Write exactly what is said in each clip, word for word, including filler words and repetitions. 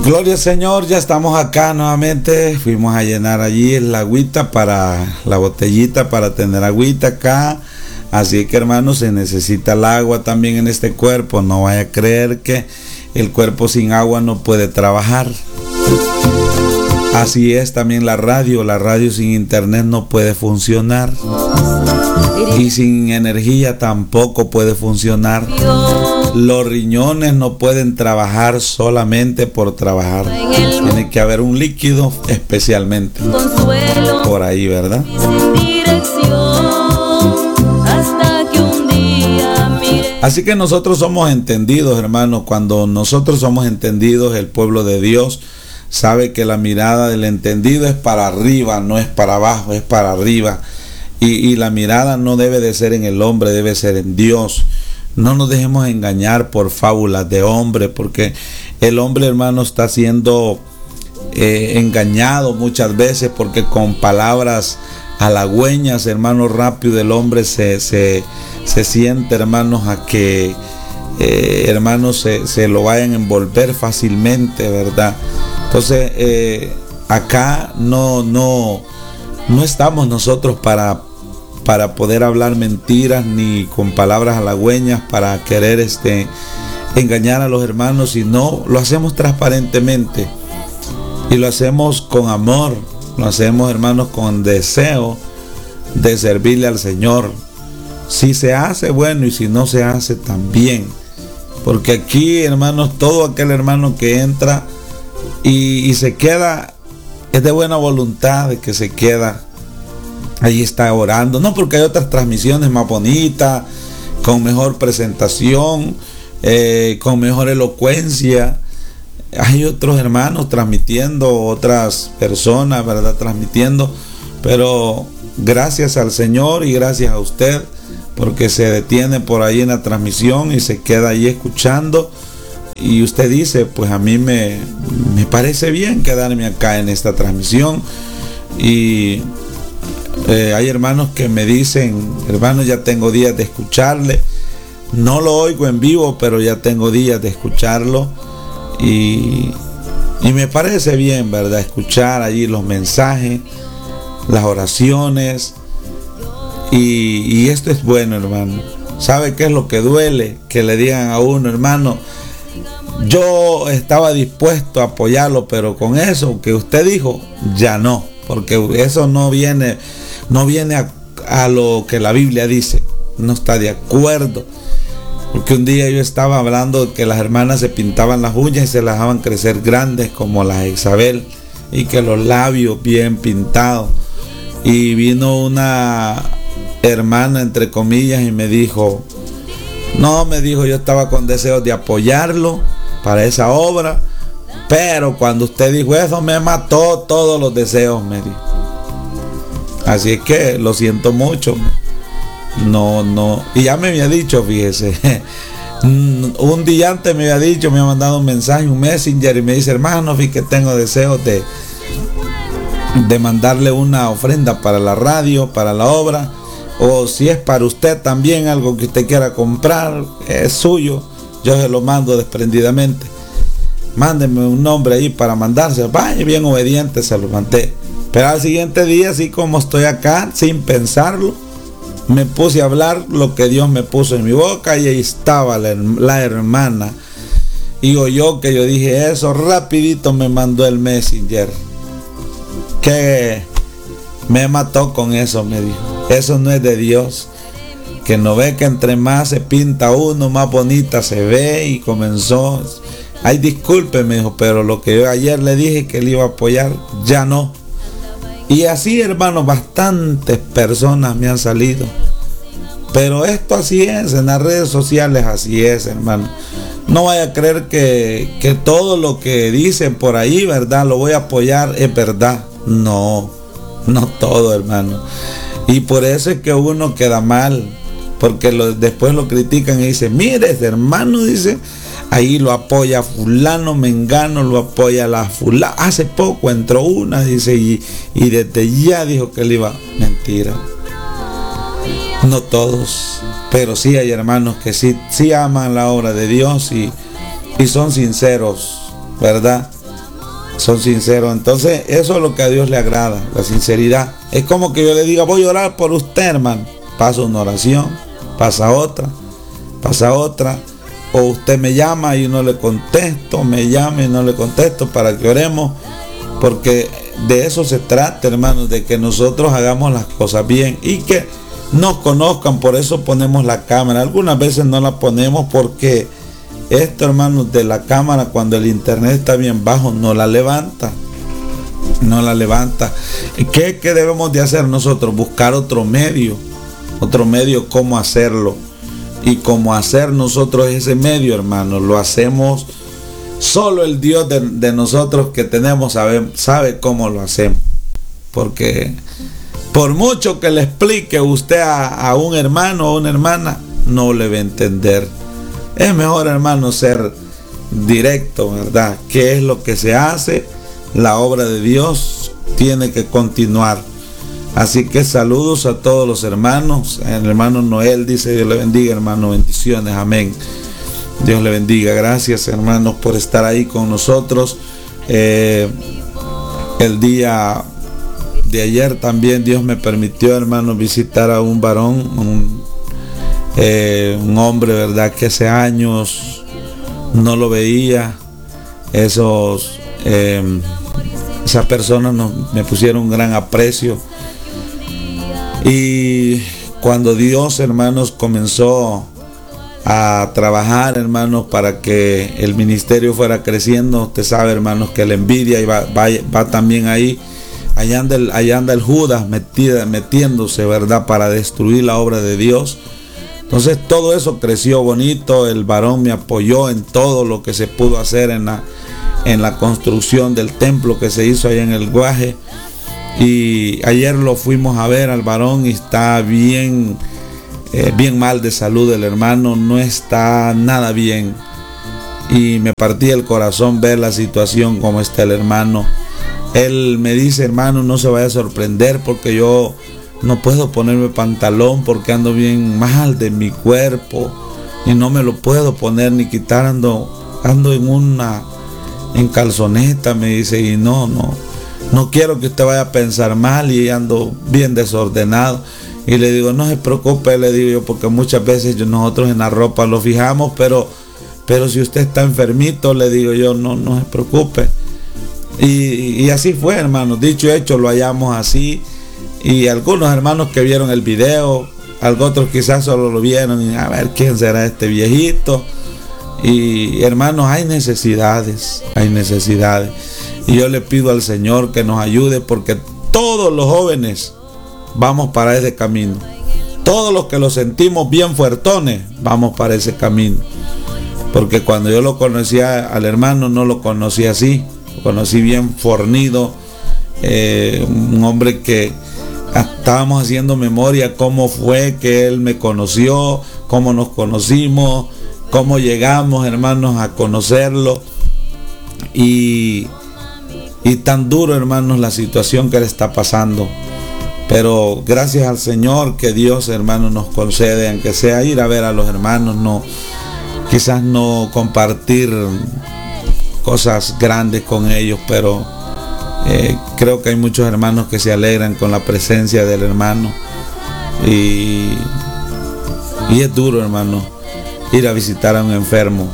Gloria al Señor, ya estamos acá nuevamente. Fuimos a llenar allí el agüita para la botellita para tener agüita acá. Así que, hermanos, se necesita el agua también en este cuerpo. No vaya a creer que el cuerpo sin agua no puede trabajar. Así es también la radio. La radio sin internet no puede funcionar. Y sin energía tampoco puede funcionar. Los riñones no pueden trabajar solamente por trabajar. Tiene que haber un líquido especialmente por ahí, ¿verdad? Así que nosotros somos entendidos, hermanos. Cuando nosotros somos entendidos, el pueblo de Dios sabe que la mirada del entendido es para arriba, no es para abajo, es para arriba. Y, y la mirada no debe de ser en el hombre, debe ser en Dios. No nos dejemos engañar por fábulas de hombre, porque el hombre, hermano, está siendo eh, engañado muchas veces, porque con palabras halagüeñas, hermano, rápido el hombre se, se, se siente, hermanos, a que, eh, hermanos, se, se lo vayan a envolver fácilmente, ¿verdad? Entonces, eh, acá no, no, no estamos nosotros para... para poder hablar mentiras ni con palabras halagüeñas para querer este, engañar a los hermanos, sino lo hacemos transparentemente y lo hacemos con amor, lo hacemos, hermanos, con deseo de servirle al Señor. Si se hace, bueno, y si no se hace, también, porque aquí, hermanos, todo aquel hermano que entra y, y se queda, es de buena voluntad de que se queda. Ahí está orando, no porque hay otras transmisiones más bonitas, con mejor presentación, eh, con mejor elocuencia. Hay otros hermanos transmitiendo, otras personas, ¿verdad? Transmitiendo, pero gracias al Señor y gracias a usted, porque se detiene por ahí en la transmisión y se queda ahí escuchando. Y usted dice, pues a mí me, me parece bien quedarme acá en esta transmisión. Y Eh, hay hermanos que me dicen, hermanos, ya tengo días de escucharle, no lo oigo en vivo, pero ya tengo días de escucharlo y, y me parece bien, ¿verdad? Escuchar allí los mensajes, las oraciones y, y esto es bueno, hermano. ¿Sabe qué es lo que duele? Que le digan a uno, hermano, yo estaba dispuesto a apoyarlo, pero con eso que usted dijo, ya no, porque eso no viene... no viene a, a lo que la Biblia dice, no está de acuerdo. Porque un día yo estaba hablando de que las hermanas se pintaban las uñas y se las dejaban crecer grandes como las Isabel, y que los labios bien pintados. Y vino una hermana, entre comillas, y me dijo, no, me dijo, yo estaba con deseos de apoyarlo para esa obra, pero cuando usted dijo eso me mató todos los deseos, me dijo. Así es que lo siento mucho. No, no. Y ya me había dicho, fíjese. Un día antes me había dicho, me había mandado un mensaje, un messenger, y me dice, hermano, fíjate que tengo deseos de, de mandarle una ofrenda para la radio, para la obra. O si es para usted también, algo que usted quiera comprar, es suyo. Yo se lo mando desprendidamente. Mándeme un nombre ahí para mandarse. Vaya, bien obediente, se lo mandé. Pero al siguiente día, así como estoy acá, sin pensarlo, me puse a hablar lo que Dios me puso en mi boca y ahí estaba la, la hermana. Y oyó que yo dije eso, rapidito me mandó el messenger. Que me mató con eso, me dijo. Eso no es de Dios. Que no ve que entre más se pinta uno, más bonita se ve, y comenzó. Ay, disculpe, me dijo, pero lo que yo ayer le dije que le iba a apoyar, ya no. Y así, hermanos, bastantes personas me han salido. Pero esto así es, en las redes sociales así es, hermano. No vaya a creer que, que todo lo que dicen por ahí, ¿verdad?, lo voy a apoyar, es verdad. No, no todo, hermano. Y por eso es que uno queda mal, porque lo, después lo critican y dicen, mire, ese hermano, dice, ahí lo apoya fulano, mengano, lo apoya la fulana. Hace poco entró una, dice, y, y desde ya dijo que le iba. Mentira. No todos, pero sí hay hermanos que sí, sí aman la obra de Dios y, y son sinceros, ¿verdad? son sinceros. Entonces eso es lo que a Dios le agrada, la sinceridad. Es como que yo le diga, voy a orar por usted, hermano. Pasa una oración, pasa otra, pasa otra. O usted me llama y no le contesto, me llama y no le contesto para que oremos. Porque de eso se trata, hermanos, de que nosotros hagamos las cosas bien y que nos conozcan. Por eso ponemos la cámara. Algunas veces no la ponemos porque esto, hermanos, de la cámara, cuando el internet está bien bajo, no la levanta. No la levanta. ¿Qué, qué debemos de hacer nosotros? Buscar otro medio. Otro medio, cómo hacerlo. Y cómo hacer nosotros ese medio, hermanos, lo hacemos. Solo el Dios de, de nosotros que tenemos sabe, sabe cómo lo hacemos. Porque por mucho que le explique usted a, a un hermano o una hermana, no le va a entender. Es mejor, hermano, ser directo, ¿verdad? ¿Qué es lo que se hace? La obra de Dios tiene que continuar. Así que saludos a todos los hermanos. El hermano Noel dice, Dios le bendiga, hermano, bendiciones, amén. Dios le bendiga. Gracias, hermanos, por estar ahí con nosotros. Eh, el día de ayer también Dios me permitió, hermano, visitar a un varón, un, eh, un hombre, verdad, que hace años no lo veía. Esos, eh, esas personas nos, me pusieron un gran aprecio. Y cuando Dios, hermanos, comenzó a trabajar, hermanos, para que el ministerio fuera creciendo, usted sabe, hermanos, que la envidia va, va, va también ahí. Allá anda el, allá anda el Judas metida, metiéndose, ¿verdad?, para destruir la obra de Dios. Entonces todo eso creció bonito. El varón me apoyó en todo lo que se pudo hacer en la, en la construcción del templo que se hizo allá en el Guaje. Y ayer lo fuimos a ver al varón y está bien, eh, bien mal de salud el hermano, no está nada bien. Y me partía el corazón ver la situación como está el hermano. Él me dice, hermano, no se vaya a sorprender porque yo no puedo ponerme pantalón porque ando bien mal de mi cuerpo y no me lo puedo poner ni quitar, ando, ando en una, en calzoneta, me dice, y no, no. No quiero que usted vaya a pensar mal y ando bien desordenado. Y le digo, no se preocupe, le digo yo, porque muchas veces yo, nosotros en la ropa lo fijamos, pero, pero si usted está enfermito, le digo yo, no, no se preocupe. Y, y así fue, hermanos. Dicho y hecho, lo hallamos así. Y algunos hermanos que vieron el video, algunos otros quizás solo lo vieron y a ver quién será este viejito. Y hermanos, hay necesidades, hay necesidades. Y yo le pido al Señor que nos ayude porque todos los jóvenes vamos para ese camino. Todos los que lo sentimos bien fuertones vamos para ese camino. Porque cuando yo lo conocía al hermano no lo conocí así. Lo conocí bien fornido. Eh, un hombre que estábamos haciendo memoria cómo fue que él me conoció, cómo nos conocimos, cómo llegamos, hermanos, a conocerlo. Y... Y tan duro, hermanos, la situación que le está pasando. Pero gracias al Señor que Dios, hermanos, nos concede, aunque sea ir a ver a los hermanos, no, quizás no compartir cosas grandes con ellos, pero eh, creo que hay muchos hermanos que se alegran con la presencia del hermano. Y, y es duro, hermano, ir a visitar a un enfermo.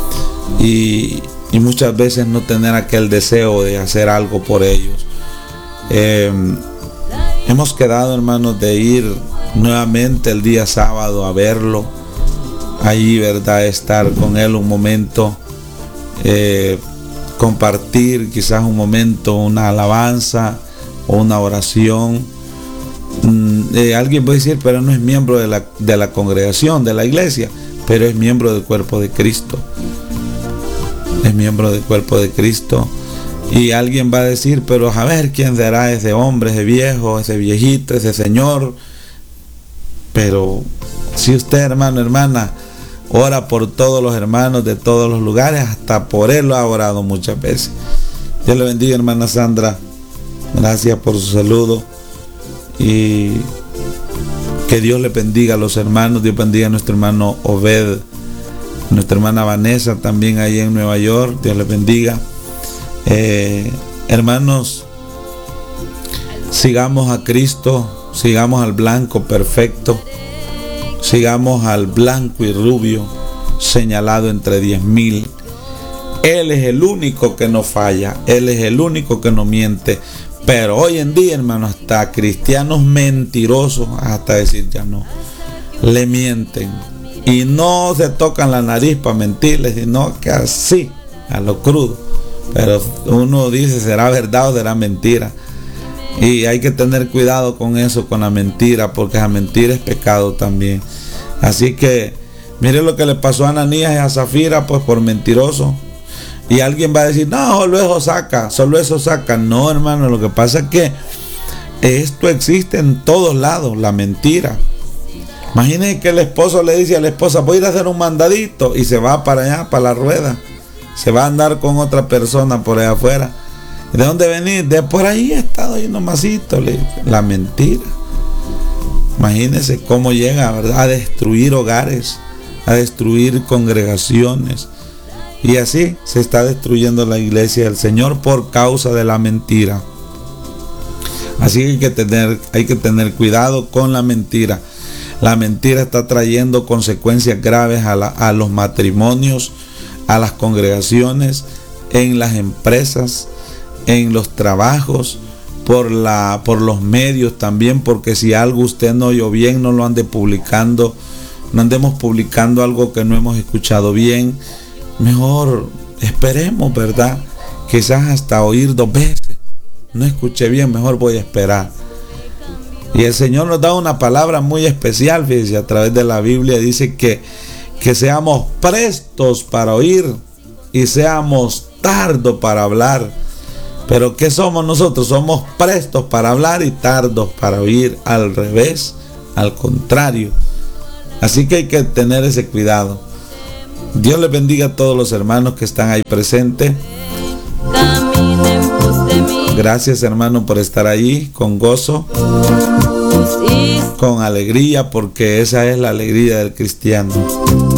Y... Y muchas veces no tener aquel deseo de hacer algo por ellos. Eh, hemos quedado, hermanos, de ir nuevamente el día sábado a verlo. Allí, ¿verdad? Estar con él un momento. Eh, compartir quizás un momento, una alabanza o una oración. Mm, eh, alguien puede decir, pero no es miembro de la, de la congregación, de la iglesia. Pero es miembro del cuerpo de Cristo. Es miembro del cuerpo de Cristo. Y alguien va a decir, pero a ver quién será ese hombre, ese viejo, ese viejito, ese señor. Pero si usted, hermano, hermana, ora por todos los hermanos de todos los lugares, hasta por él lo ha orado muchas veces. Dios le bendiga, hermana Sandra. Gracias por su saludo. Y que Dios le bendiga a los hermanos. Dios bendiga a nuestro hermano Obed, nuestra hermana Vanessa también ahí en Nueva York. Dios les bendiga. Eh, hermanos, sigamos a Cristo, sigamos al blanco perfecto, sigamos al blanco y rubio señalado entre diez mil. Él es el único que no falla, Él es el único que no miente. Pero hoy en día, hermanos, hasta cristianos mentirosos, hasta decir ya no, le mienten. Y no se tocan la nariz para mentirles, sino que así, a lo crudo. Pero uno dice, ¿será verdad o será mentira? Y hay que tener cuidado con eso, con la mentira, porque la mentira es pecado también. Así que, mire lo que le pasó a Ananías y a Zafira, pues por mentiroso. Y alguien va a decir, no, solo eso saca, solo eso saca. No, hermano, lo que pasa es que esto existe en todos lados, la mentira. Imagínense que el esposo le dice a la esposa, voy a ir a hacer un mandadito, y se va para allá, para la rueda. Se va a andar con otra persona por allá afuera. ¿De dónde venís? De por ahí he estado ahí nomasito. La mentira. Imagínense cómo llega, ¿verdad?, a destruir hogares, a destruir congregaciones. Y así se está destruyendo la iglesia del Señor por causa de la mentira. Así que hay que tener, hay que tener cuidado con la mentira. La mentira está trayendo consecuencias graves a, la, a los matrimonios, a las congregaciones, en las empresas, en los trabajos, por, la, por los medios también, porque si algo usted no oyó bien, no lo ande publicando, no andemos publicando algo que no hemos escuchado bien. Mejor esperemos, ¿verdad? Quizás hasta oír dos veces. No escuché bien, mejor voy a esperar. Y el Señor nos da una palabra muy especial, fíjese, a través de la Biblia. Dice que, que seamos prestos para oír y seamos tardos para hablar. Pero ¿qué somos nosotros? Somos prestos para hablar y tardos para oír. Al revés, al contrario. Así que hay que tener ese cuidado. Dios les bendiga a todos los hermanos que están ahí presentes. Gracias, hermano, por estar ahí con gozo, con alegría, porque esa es la alegría del cristiano.